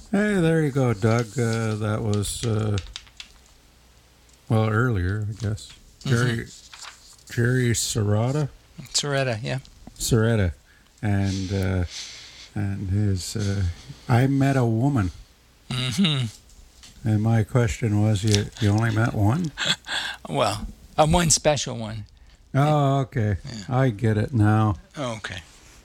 Hey, there you go, Doug. That was earlier, I guess. Mm-hmm. Jerry Soretta, yeah. Serreta, and his "I Met a Woman." Mm-hmm. And my question was, you only met one? Well, one special one. Yeah. Oh, okay. Yeah. I get it now. Okay.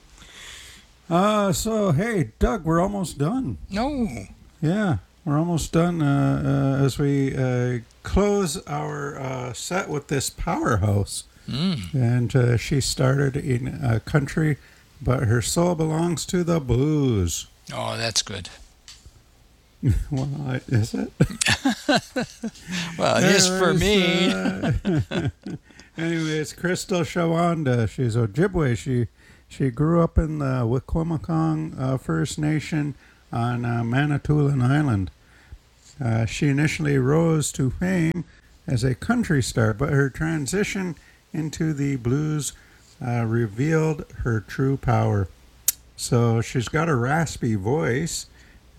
So hey, Doug, we're almost done. No. Yeah, we're almost done. As we close our set with this powerhouse. Mm. And she started in country, but her soul belongs to the blues. Oh, that's good. Well, is it? Well, it is for me. Anyways, Crystal Shawanda. She's Ojibwe. She grew up in the Wikwemikong First Nation on Manitoulin Island. She initially rose to fame as a country star, but her transition into the blues revealed her true power. So she's got a raspy voice,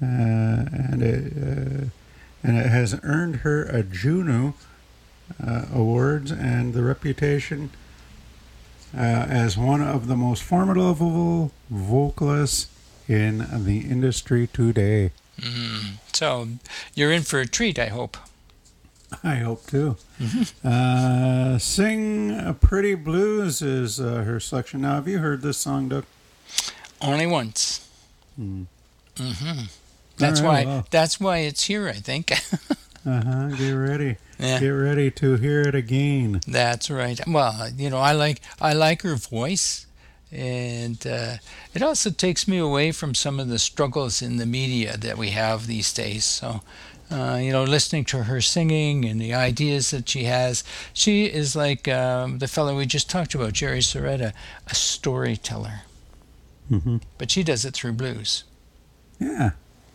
and it has earned her a Juno Awards and the reputation as one of the most formidable vocalists in the industry today. So you're in for a treat, I hope. I hope too. Mm-hmm. Sing Pretty Blues is her selection. Now, have you heard this song, Doug? Only once. Hmm. Mm-hmm. All That's right, why. well, That's why it's here, I think. get ready. Yeah. Get ready to hear it again. That's right. Well, I like her voice, and it also takes me away from some of the struggles in the media that we have these days. So, listening to her singing and the ideas that she is like the fellow we just talked about, Jerry Soretta, a storyteller, Hmm. but she does it through blues. Yeah.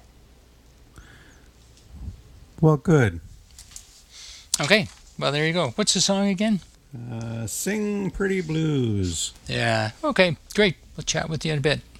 Well, good. Okay. Well, there you go. What's the song again? Sing Pretty Blues. Yeah. Okay. Great. We'll chat with you in a bit.